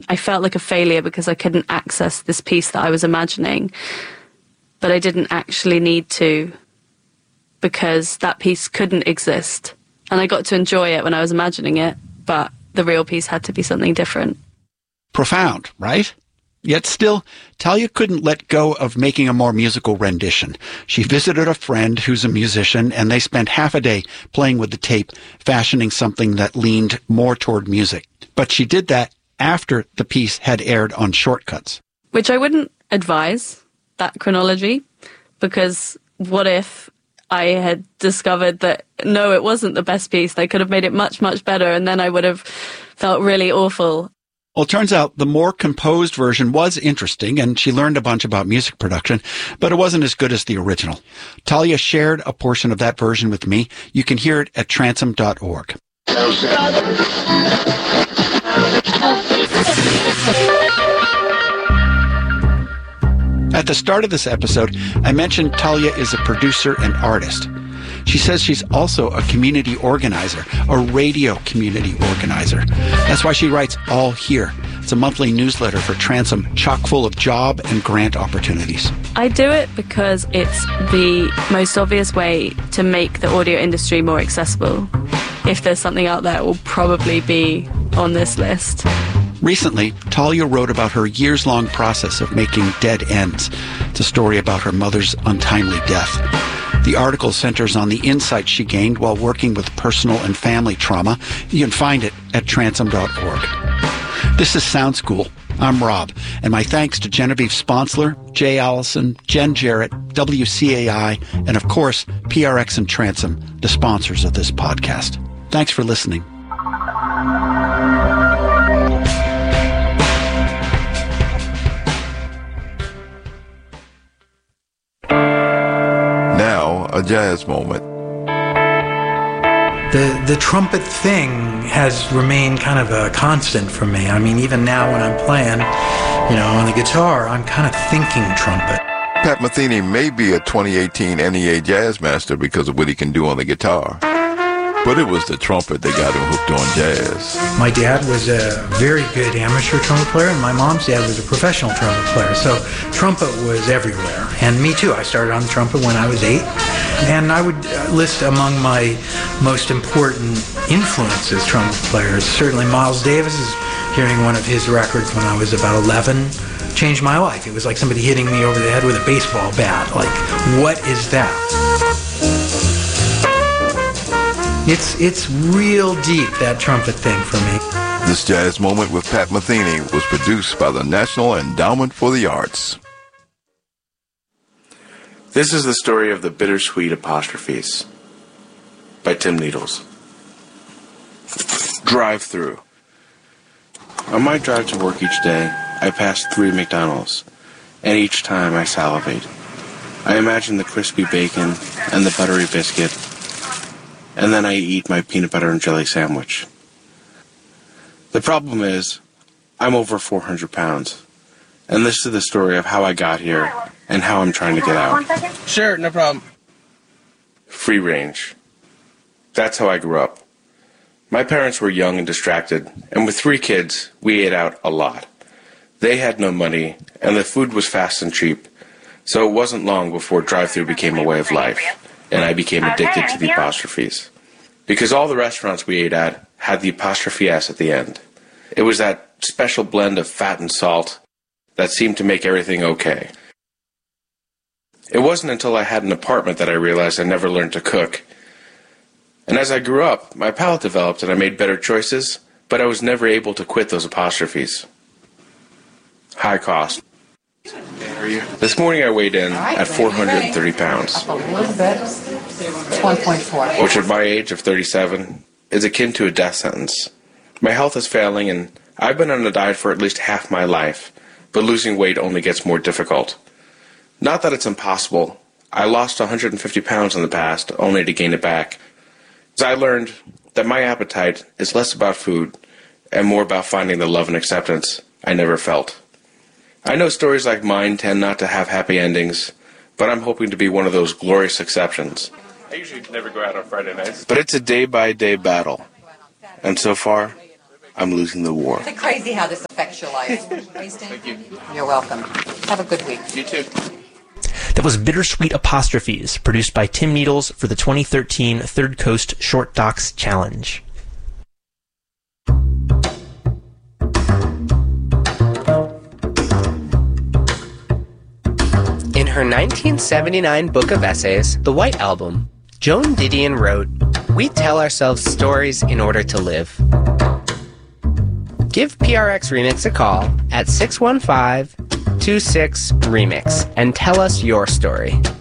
I felt like a failure because I couldn't access this piece that I was imagining. But I didn't actually need to, because that piece couldn't exist. And I got to enjoy it when I was imagining it, but the real piece had to be something different. Profound, right? Yet still, Talia couldn't let go of making a more musical rendition. She visited a friend who's a musician, and they spent half a day playing with the tape, fashioning something that leaned more toward music. But she did that after the piece had aired on Shortcuts. Which I wouldn't advise, that chronology, because what if I had discovered that, no, it wasn't the best piece, they could have made it much, much better, and then I would have felt really awful. Well, it turns out the more composed version was interesting, and she learned a bunch about music production, but it wasn't as good as the original. Talia shared a portion of that version with me. You can hear it at transom.org. At the start of this episode, I mentioned Talia is a producer and artist. She says she's also a community organizer, a radio community organizer. That's why she writes All Here. It's a monthly newsletter for Transom, chock full of job and grant opportunities. I do it because it's the most obvious way to make the audio industry more accessible. If there's something out there, it will probably be on this list. Recently, Talia wrote about her years-long process of making Dead Ends. It's a story about her mother's untimely death. The article centers on the insight she gained while working with personal and family trauma. You can find it at transom.org. This is Sound School. I'm Rob, and my thanks to Genevieve Sponsler, Jay Allison, Jen Jarrett, WCAI, and of course, PRX and Transom, the sponsors of this podcast. Thanks for listening. Now, a jazz moment. The trumpet thing has remained kind of a constant for me. I mean, even now when I'm playing, on the guitar, I'm kind of thinking trumpet. Pat Metheny may be a 2018 NEA Jazz Master because of what he can do on the guitar. But it was the trumpet that got him hooked on jazz. My dad was a very good amateur trumpet player, and my mom's dad was a professional trumpet player. So trumpet was everywhere. And me too. I started on the trumpet when I was 8. And I would list among my most important influences, trumpet players, certainly Miles Davis. Is hearing one of his records when I was about 11 changed my life. It was like somebody hitting me over the head with a baseball bat. Like, what is that? It's real deep, that trumpet thing for me. This Jazz Moment with Pat Metheny was produced by the National Endowment for the Arts. This is the story of the bittersweet apostrophes by Tim Needles. Drive-through. On my drive to work each day, I pass 3 McDonald's, and each time I salivate. I imagine the crispy bacon and the buttery biscuit, and then I eat my peanut butter and jelly sandwich. The problem is, I'm over 400 pounds, and this is the story of how I got here and how I'm trying to get out. Sure, no problem. Free range. That's how I grew up. My parents were young and distracted, and with 3 kids, we ate out a lot. They had no money, and the food was fast and cheap, so it wasn't long before drive-thru became a way of life, and I became addicted to the apostrophes. Because all the restaurants we ate at had the apostrophe S at the end. It was that special blend of fat and salt that seemed to make everything okay. It wasn't until I had an apartment that I realized I never learned to cook. And as I grew up, my palate developed and I made better choices, but I was never able to quit those apostrophes. High cost. This morning I weighed in at 430 pounds. It's 1.4. Which at my age of 37 is akin to a death sentence. My health is failing and I've been on a diet for at least half my life, but losing weight only gets more difficult. Not that it's impossible. I lost 150 pounds in the past, only to gain it back. As I learned that my appetite is less about food and more about finding the love and acceptance I never felt. I know stories like mine tend not to have happy endings, but I'm hoping to be one of those glorious exceptions. I usually never go out on Friday nights. But it's a day-by-day battle. And so far, I'm losing the war. It's crazy how this affects your life. Thank you. You're welcome. Have a good week. You too. That was Bittersweet Apostrophes, produced by Tim Needles for the 2013 Third Coast Short Docs Challenge. In her 1979 book of essays, The White Album, Joan Didion wrote, "We tell ourselves stories in order to live." Give PRX Remix a call at 615-26-REMIX and tell us your story.